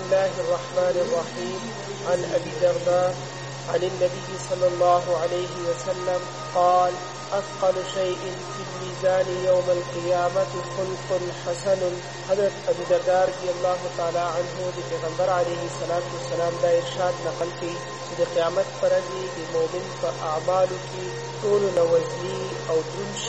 الله الرحمن الرحيم عن أبي الدرداء عن النبي صلى الله عليه وسلم قال أثقل شيء في الميزان يوم القيامة خلق حسن. حضرت ابو الدرداء رضی اللہ تعالی عنہ د پیغمبر علیه الصلاۃ والسلام دا ارشاد نقل کړي چې د قیامت پر ورځ د مؤمن په اعمالو کې ټول نوزنی او دروند